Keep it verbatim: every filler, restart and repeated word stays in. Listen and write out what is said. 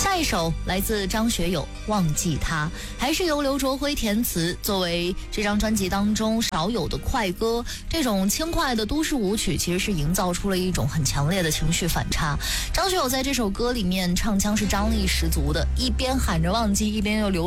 下一首来自张学友，忘记他，还是由刘卓辉填词，作为这张专辑当中少有的快歌。这种轻快的都市舞曲其实是营造出了一种很强烈的情绪反差。张学友在这首歌里面唱腔是张力十足的，一边喊着忘记，一边又流